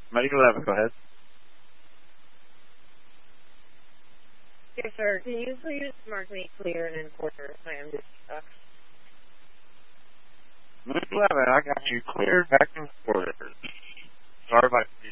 Medical 11, go ahead. Yes, sir. Can you please mark me clear and in quarter? I am just stuck. Medical 11, I got you cleared back in quarters. Sorry about